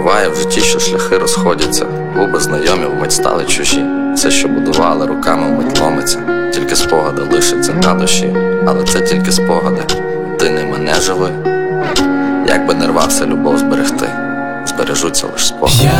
Буває в житті, що шляхи розходяться, губи знайомі вмить стали чужі. Все, що будували руками, вмить ломиться, тільки спогади лишаться на душі. Але це тільки спогади, ти ними не живи. Як би не рвався любов зберегти, збережуться лиш спогади.